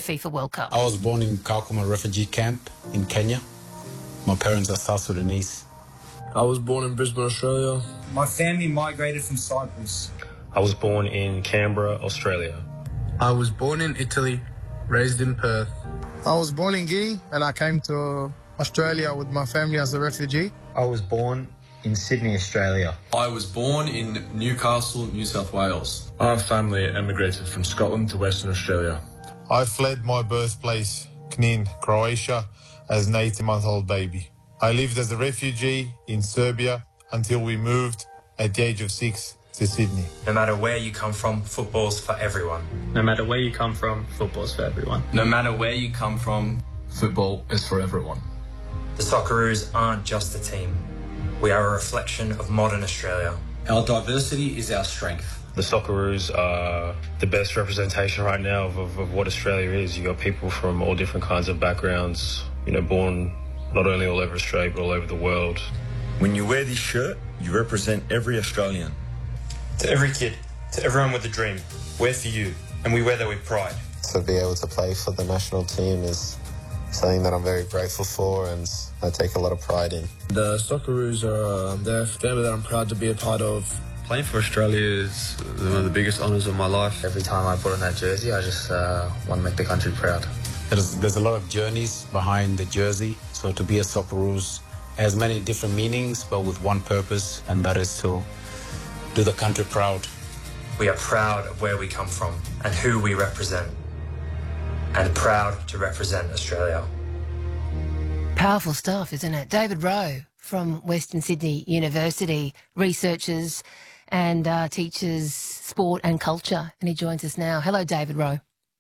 FIFA World Cup? I was born in Kakuma refugee camp in Kenya. My parents are South Sudanese. I was born in Brisbane, Australia. My family migrated from Cyprus. I was born in Canberra, Australia. I was born in Italy, raised in Perth. I was born in Guinea and I came to Australia with my family as a refugee. I was born in Sydney, Australia. I was born in Newcastle, New South Wales. Our family emigrated from Scotland to Western Australia. I fled my birthplace, Knin, Croatia, as an 18-month-old baby. I lived as a refugee in Serbia until we moved at the age of 6 to Sydney. No matter where you come from, football's for everyone. No matter where you come from, football's for everyone. No matter where you come from, football is for everyone. The Socceroos aren't just a team. We are a reflection of modern Australia. Our diversity is our strength. The Socceroos are the best representation right now of what Australia is. You got people from all different kinds of backgrounds, born not only all over Australia, but all over the world. When you wear this shirt, you represent every Australian. To every kid, to everyone with a dream, we're for you, and we wear that with pride. To be able to play for the national team is something that I'm very grateful for and I take a lot of pride in. The Socceroos are a family that I'm proud to be a part of. Playing for Australia is one of the biggest honours of my life. Every time I put on that jersey, I just want to make the country proud. There's a lot of journeys behind the jersey. So to be a Socceroos has many different meanings, but with one purpose, and that is to do the country proud. We are proud of where we come from and who we represent, and proud to represent Australia. Powerful stuff, isn't it? David Rowe from Western Sydney University researches and teaches sport and culture, and he joins us now. Hello, David Rowe.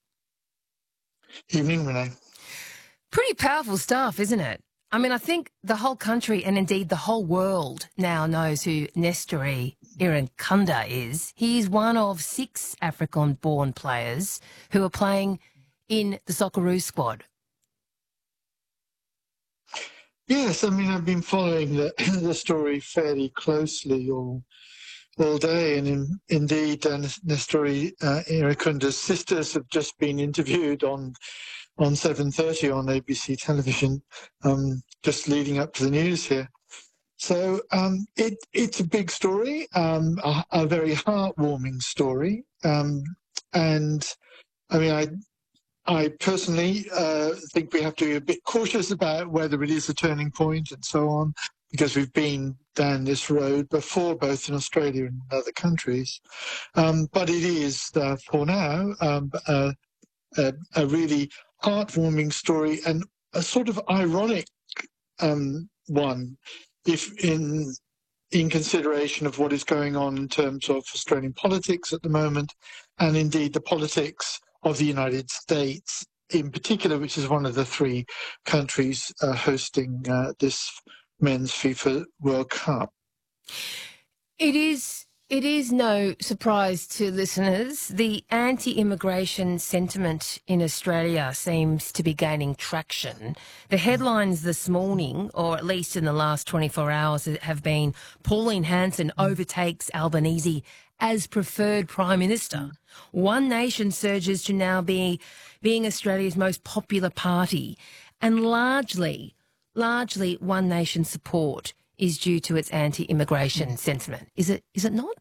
Evening, Renee. Pretty powerful stuff, isn't it? I mean, I think the whole country and indeed the whole world now knows who Nestory Irankunda is. He's one of 6 African-born players who are playing in the Socceroos squad. Yes, I mean, I've been following the story fairly closely all day, and indeed, Nestory Irakunda's sisters have just been interviewed on 7:30 on ABC television, just leading up to the news here. So it's a big story, a very heartwarming story, and I mean, I personally think we have to be a bit cautious about whether it is a turning point and so on, because we've been down this road before, both in Australia and other countries. But it is, for now, a really heartwarming story and a sort of ironic one, if in consideration of what is going on in terms of Australian politics at the moment, and indeed the politics of the United States in particular, which is one of the 3 countries hosting this men's FIFA World Cup. It is no surprise to listeners. The anti-immigration sentiment in Australia seems to be gaining traction. The headlines this morning, or at least in the last 24 hours, have been Pauline Hanson overtakes Albanese as preferred Prime Minister. One Nation surges to now being Australia's most popular party, and largely One Nation support is due to its anti-immigration sentiment. Is it not?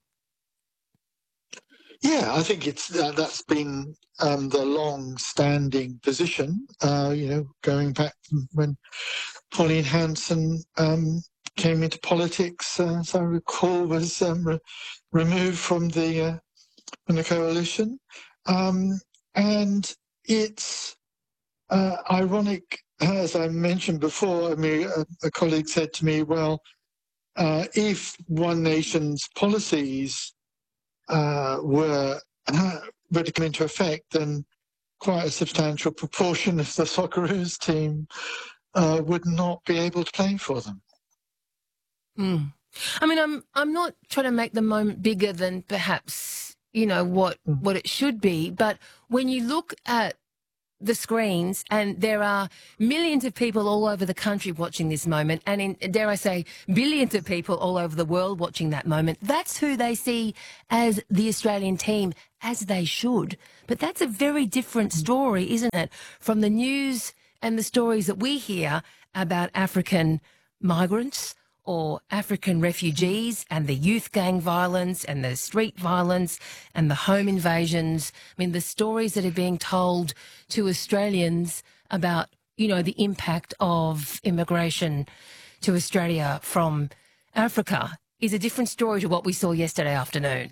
Yeah, I think that's been the long-standing position, going back from when Pauline Hanson came into politics, as I recall, was removed from the coalition. And it's ironic, as I mentioned before, I mean, a colleague said to me, well, if One Nation's policies were to come into effect, then quite a substantial proportion of the Socceroos team would not be able to play for them. Mm. I mean, I'm not trying to make the moment bigger than perhaps what it should be, but when you look at the screens and there are millions of people all over the country watching this moment and, dare I say, billions of people all over the world watching that moment, that's who they see as the Australian team, as they should. But that's a very different story, isn't it, from the news and the stories that we hear about African migrants or African refugees and the youth gang violence and the street violence and the home invasions. I mean, the stories that are being told to Australians about, you know, the impact of immigration to Australia from Africa is a different story to what we saw yesterday afternoon.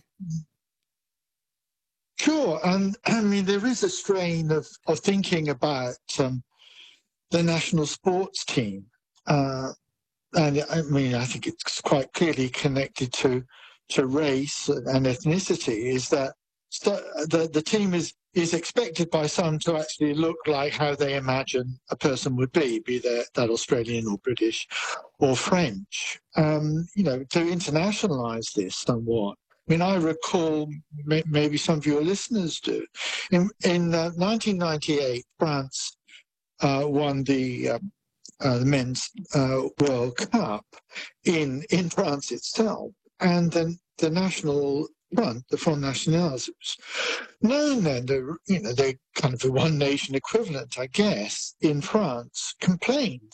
Sure. And I mean, there is a strain of thinking about the national sports team. And I mean, I think it's quite clearly connected to race and ethnicity, is that the team is expected by some to actually look like how they imagine a person would be that Australian or British or French. You know, to internationalise this somewhat. I mean, I recall, maybe some of your listeners do, in 1998, France won the Men's World Cup in France itself, and then the national front, the Front National, it was known then, they kind of the one nation equivalent, I guess, in France, complained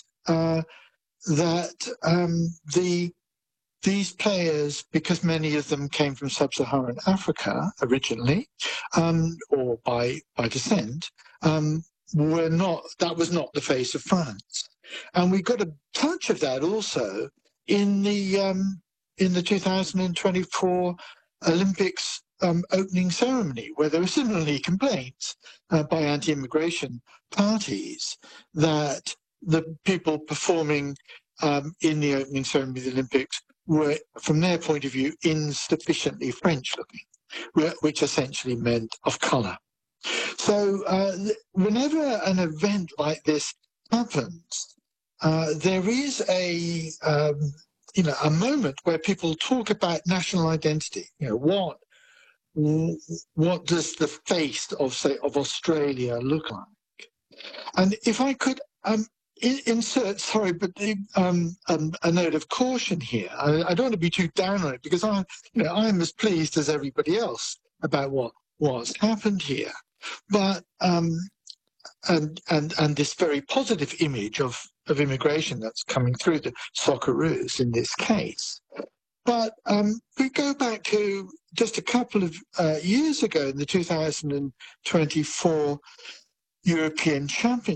that these players, because many of them came from sub-Saharan Africa originally, or by descent, that was not the face of France. And we got a touch of that also in the 2024 Olympics opening ceremony, where there were similarly complaints by anti-immigration parties that the people performing in the opening ceremony of the Olympics were, from their point of view, insufficiently French-looking, which essentially meant of colour. So whenever an event like this happens, there is a moment where people talk about national identity. You know, what does the face of Australia look like? And if I could insert, sorry, but a note of caution here. I don't want to be too down on it, because I'm as pleased as everybody else about what's happened here. But and this very positive image of immigration that's coming through the Socceroos in this case. But we go back to just a couple of years ago in the 2024 European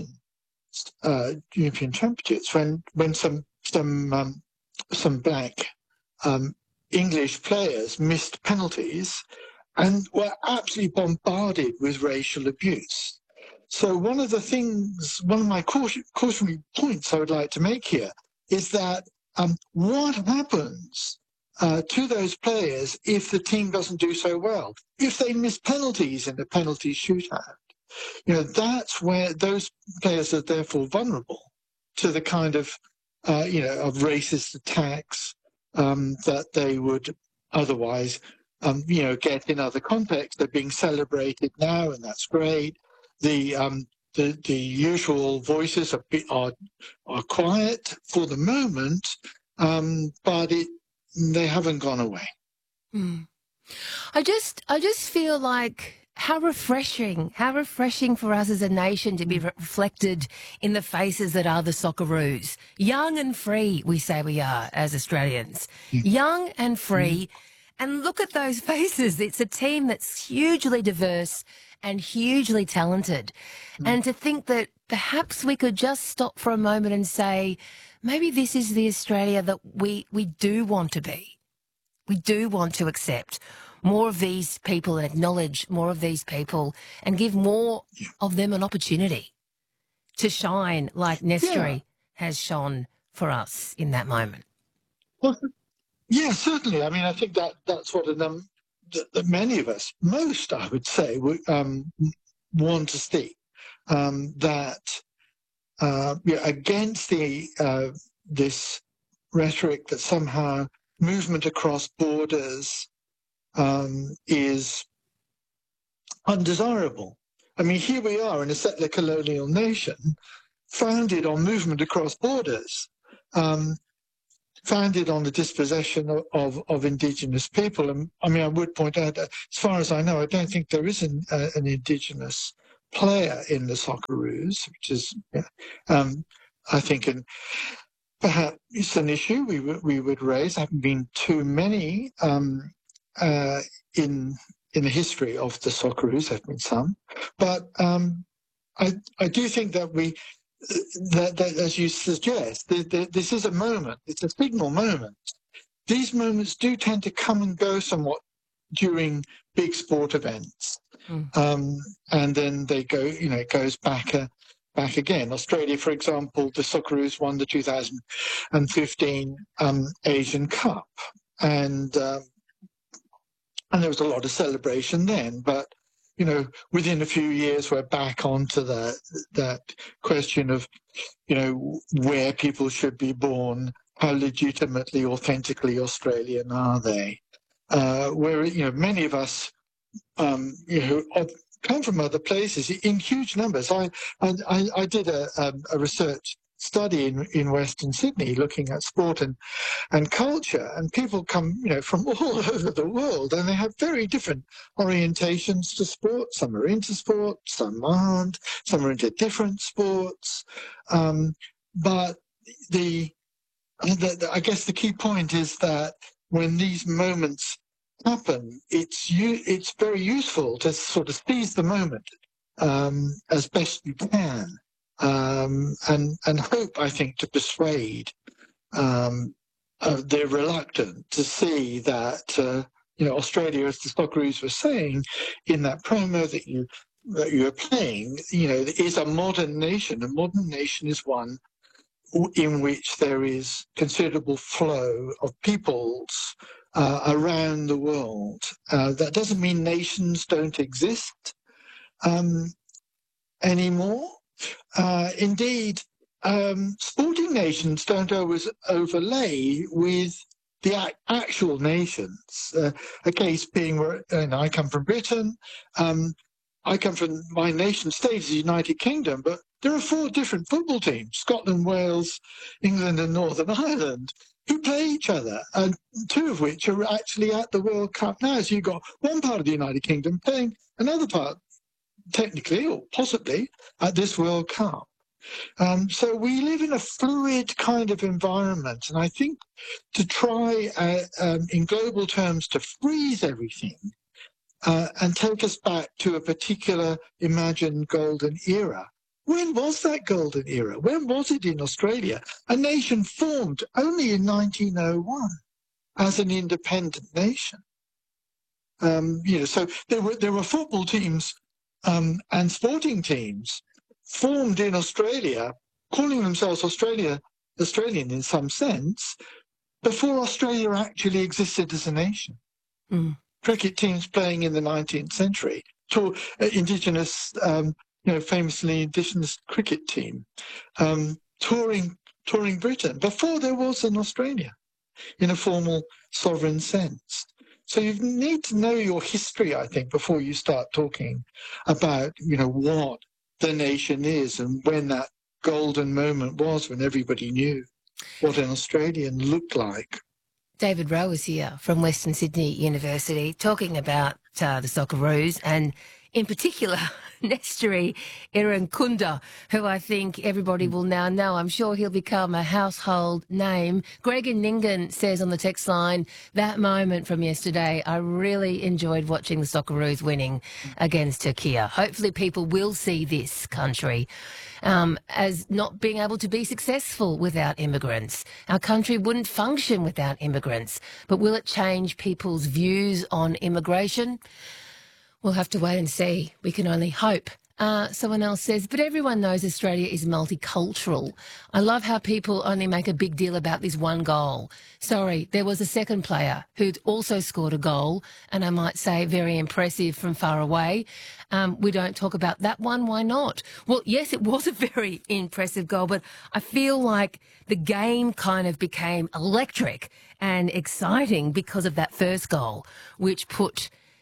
Championships, when some black English players missed penalties and were absolutely bombarded with racial abuse. So one of my cautionary points I would like to make here is that what happens to those players if the team doesn't do so well? If they miss penalties in a penalty shootout, that's where those players are therefore vulnerable to the kind of of racist attacks that they would otherwise get in other contexts. They're being celebrated now, and that's great. The usual voices are quiet for the moment, but they haven't gone away. Mm. I just feel like how refreshing for us as a nation to be reflected in the faces that are the Socceroos. Young and free, we say we are as Australians. Young and free. And look at those faces. It's a team that's hugely diverse and hugely talented. And to think that perhaps we could just stop for a moment and say, maybe this is the Australia that we do want to be. We do want to accept more of these people and acknowledge more of these people and give more of them an opportunity to shine like Nestory has shone for us in that moment. Well, yeah, certainly. I mean, I think that's what that many of us, most I would say, want to see. That against this rhetoric that somehow movement across borders is undesirable. I mean, here we are in a settler colonial nation founded on movement across borders, founded on the dispossession of indigenous people. And I mean, I would point out that, as far as I know, I don't think there is an indigenous player in the Socceroos, which is, I think, perhaps it's an issue we would raise. There haven't been too many in the history of the Socceroos. There have been some, but I do think that that as you suggest, this is a moment. It's a signal moment. These moments do tend to come and go somewhat during big sport events, and then they go. It goes back again. Australia, for example, the Socceroos won the 2015 Asian Cup, and there was a lot of celebration then. But within a few years, we're back onto that question of, where people should be born, how legitimately, authentically Australian are they? Where many of us, come from other places in huge numbers. I did a research study in Western Sydney looking at sport and culture, and people come from all over the world, and they have very different orientations to sport. Some are into sport, some aren't, some are into different sports, but I guess the key point is that when these moments happen, it's very useful to sort of seize the moment as best you can, and hope, I think, to persuade the reluctant to see that Australia, as the Socceroos were saying in that promo that you were playing, is a modern nation. A modern nation is one in which there is considerable flow of peoples around the world. That doesn't mean nations don't exist anymore. Indeed, sporting nations don't always overlay with the actual nations. A case being where I come from Britain. I come from my nation state, the United Kingdom, but there are 4 different football teams: Scotland, Wales, England and Northern Ireland, who play each other, and 2 of which are actually at the World Cup now. So you've got one part of the United Kingdom playing another part, technically or possibly, at this World Cup. So we live in a fluid kind of environment, and I think to try, in global terms, to freeze everything and take us back to a particular imagined golden era. When was that golden era? When was it in Australia? A nation formed only in 1901 as an independent nation. So there were football teams and sporting teams formed in Australia, calling themselves Australian in some sense, before Australia actually existed as a nation. Cricket teams playing in the 19th century, indigenous, famously indigenous cricket team, touring Britain before there was an Australia in a formal sovereign sense. So you need to know your history, I think, before you start talking about, what the nation is and when that golden moment was, when everybody knew what an Australian looked like. David Rowe is here from Western Sydney University talking about the Socceroos, and in particular Nestory Irankunda, who I think everybody will now know. I'm sure he'll become a household name. Greg in Nyngan says on the text line, that moment from yesterday, I really enjoyed watching the Socceroos winning against Turkey. Hopefully people will see this country as not being able to be successful without immigrants. Our country wouldn't function without immigrants. But will it change people's views on immigration? We'll have to wait and see. We can only hope. Someone else says, but everyone knows Australia is multicultural. I love how people only make a big deal about this one goal. Sorry, there was a second player who'd also scored a goal, and I might say very impressive from far away. We don't talk about that one. Why not? Well, yes, it was a very impressive goal, but I feel like the game kind of became electric and exciting because of that first goal, which put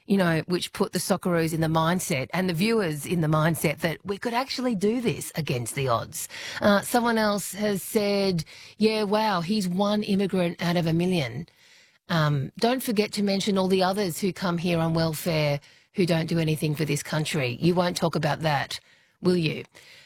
you know, which put the Socceroos in the mindset and the viewers in the mindset that we could actually do this against the odds. Someone else has said, yeah, wow, he's one immigrant out of a million. Don't forget to mention all the others who come here on welfare who don't do anything for this country. You won't talk about that, will you?